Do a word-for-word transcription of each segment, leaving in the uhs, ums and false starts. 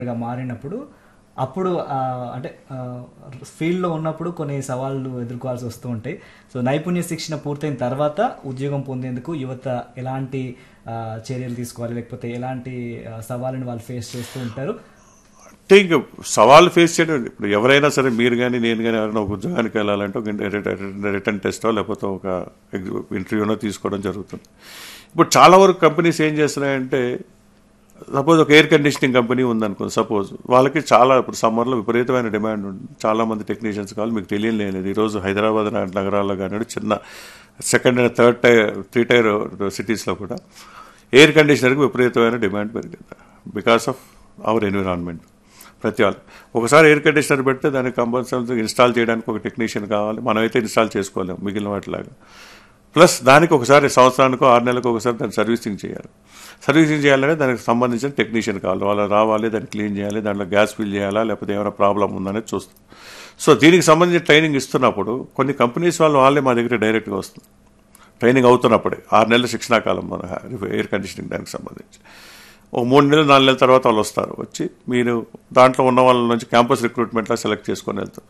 గా మారినప్పుడు అప్పుడు ఆహ్, అంటే ఆహ్, ఫీల్డ్‌లో ఉన్నప్పుడు కొన్ని సవాళ్లు ఎదుర్కోవాల్సి వస్తూ ఉంటాయి. సో, నైపుణ్య శిక్షణ పూర్తయిన తర్వాత ఉద్యోగం పొందేందుకు యువత ఎలాంటి ఆహ్, చర్యలు తీసుకోవాలి? లేకపోతే ఎలాంటి ఆహ్, సవాళ్ళని వాళ్ళు ఫేస్ చేస్తూ ఉంటారు? అంటే ఇంక సవాళ్ళు ఫేస్ చేయడం ఇప్పుడు ఎవరైనా సరే మీరు కానీ నేను కానీ ఎవరైనా ఒక ఉద్యోగానికి వెళ్ళాలంటే ఒక రిటర్న్ టెస్టో లేకపోతే ఒక ఇంటర్వ్యూనో తీసుకోవడం జరుగుతుంది. ఇప్పుడు చాలా వరకు కంపెనీస్ ఏం చేస్తున్నాయంటే సపోజ్ ఒక ఎయిర్ కండిషనింగ్ కంపెనీ ఉందనుకో, సపోజ్ వాళ్ళకి చాలా ఇప్పుడు సమ్మర్లో విపరీతమైన డిమాండ్ ఉంది, చాలా మంది టెక్నీషియన్స్ కావాలి, మీకు తెలియలేదు. ఈరోజు హైదరాబాద్ లాంటి నగరాల్లో కానీ చిన్న second and third tier three tier సిటీస్లో కూడా ఎయిర్ కండిషనర్కి విపరీతమైన డిమాండ్ పెరిగింది బికాస్ ఆఫ్ అవర్ ఎన్విరాన్మెంట్. ప్రతి వాళ్ళు ఒకసారి ఎయిర్ కండిషనర్ పెడితే దానికి కంపల్సరీ ఇన్స్టాల్ చేయడానికి ఒక టెక్నీషియన్ కావాలి, మనమైతే ఇన్స్టాల్ చేసుకోలేము మిగిలిన వాటిలాగా. ప్లస్ దానికి ఒకసారి సంవత్సరానికో ఆరు నెలలకు ఒకసారి దాన్ని సర్వీసింగ్ చేయాలి. సర్వీసింగ్ చేయాలంటే దానికి సంబంధించిన టెక్నీషియన్ కావాలి, వాళ్ళు రావాలి, దాన్ని క్లీన్ చేయాలి, దాంట్లో గ్యాస్ ఫిల్ చేయాలా లేకపోతే ఏమైనా ప్రాబ్లం ఉందనేది చూస్తాం. సో దీనికి సంబంధించిన ట్రైనింగ్ ఇస్తున్నప్పుడు కొన్ని కంపెనీస్ వాళ్ళు వాళ్ళే మా దగ్గర డైరెక్ట్గా వస్తుంది. ట్రైనింగ్ అవుతున్నప్పుడే ఆరు నెలల శిక్షణా కాలం మన ఎయిర్ కండిషనింగ్ దానికి సంబంధించి ఒక మూడు నెలలు నాలుగు నెలల తర్వాత వాళ్ళు వస్తారు, వచ్చి మీరు దాంట్లో ఉన్న వాళ్ళ నుంచి క్యాంపస్ రిక్రూట్మెంట్లో సెలెక్ట్ చేసుకొని వెళ్తారు.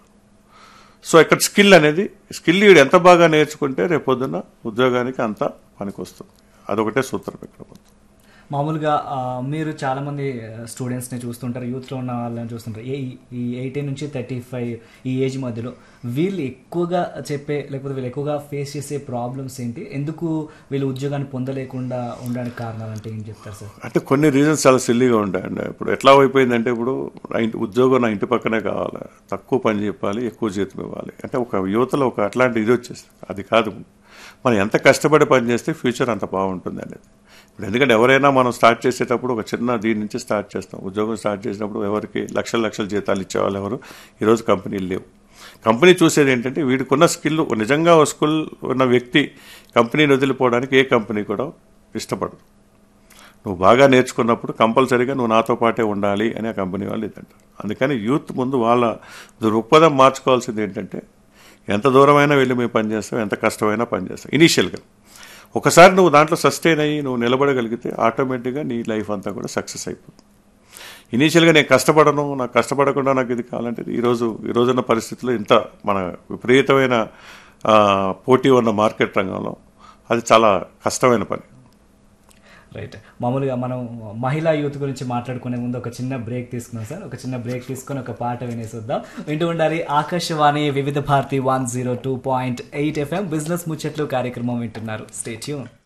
సో ఇక్కడ స్కిల్ అనేది స్కిల్ వీడు ఎంత బాగా నేర్చుకుంటే రేపొద్దున ఉద్యోగానికి అంత పనికి వస్తుంది. అదొకటే సూత్రం ఇక్కడ మొత్తం. మామూలుగా ఆహ్, మీరు చాలామంది స్టూడెంట్స్‌ని చూస్తుంటారు, యూత్‌లో ఉన్న వాళ్ళని చూస్తుంటారు. ఏ ఈ ఎయిటీన్ నుంచి థర్టీ ఫైవ్ ఈ ఏజ్ మధ్యలో వీళ్ళు ఎక్కువగా చెప్పే లేకపోతే వీళ్ళు ఎక్కువగా ఫేస్ చేసే ప్రాబ్లమ్స్ ఏంటి? ఎందుకు వీళ్ళు ఉద్యోగాన్ని పొందలేకుండా ఉండడానికి కారణాలు అంటే ఏం చెప్తారు సార్? అంటే కొన్ని రీజన్స్ చాలా సిల్లీగా ఉంటాయండి. ఇప్పుడు ఎట్లా అయిపోయిందంటే ఇప్పుడు నా ఇంటి ఉద్యోగం నా ఇంటి పక్కనే కావాలి, తక్కువ పని చెప్పాలి, ఎక్కువ జీతం ఇవ్వాలి. అంటే ఒక యువతలో ఒక అట్లాంటి ఇది వచ్చేస్తుంది. అది కాదు, మనం ఎంత కష్టపడి పని చేస్తే ఫ్యూచర్ అంత బాగుంటుంది అనేది. ఇప్పుడు ఎందుకంటే ఎవరైనా మనం స్టార్ట్ చేసేటప్పుడు ఒక చిన్న దీని నుంచి స్టార్ట్ చేస్తాం. ఉద్యోగం స్టార్ట్ చేసినప్పుడు ఎవరికి లక్షల లక్షల జీతాలు ఇచ్చేవాళ్ళు ఎవరు ఈరోజు కంపెనీలు లేవు. కంపెనీ చూసేది ఏంటంటే వీడికి ఉన్న స్కిల్, నిజంగా ఒక స్కిల్ ఉన్న వ్యక్తి కంపెనీని వదిలిపోవడానికి ఏ కంపెనీ కూడా ఇష్టపడదు. నువ్వు బాగా నేర్చుకున్నప్పుడు కంపల్సరీగా నువ్వు నాతో పాటే ఉండాలి అని ఆ కంపెనీ వాళ్ళు ఇదంటారు. అందుకని యూత్ ముందు వాళ్ళ దృక్పథం మార్చుకోవాల్సింది ఏంటంటే ఎంత దూరమైనా వెళ్ళి మేము పనిచేస్తాం, ఎంత కష్టమైనా పనిచేస్తాం. ఇనీషియల్గా ఒకసారి నువ్వు దాంట్లో సస్టైన్ అయ్యి నువ్వు నిలబడగలిగితే ఆటోమేటిక్గా నీ లైఫ్ అంతా కూడా సక్సెస్ అయిపోతుంది. ఇనీషియల్గా నేను కష్టపడను, నాకు కష్టపడకుండా నాకు ఇది కావాలంటే ఈరోజు ఈ రోజున్న పరిస్థితుల్లో ఇంత మన విపరీతమైన పోటీ ఉన్న మార్కెట్ రంగంలో అది చాలా కష్టమైన పని. రైట్. మామూలుగా మనం మహిళా యూత్ గురించి మాట్లాడుకునే ముందు ఒక చిన్న బ్రేక్ తీసుకున్నాం సార్. ఒక చిన్న బ్రేక్ తీసుకొని ఒక పాట వినేసి వద్దాం. వింటూ ఉండాలి ఆకాశవాణి వివిధ Bharati one zero two point eight FM business ముచ్చట్లు కార్యక్రమం వింటున్నారు. Stay tune.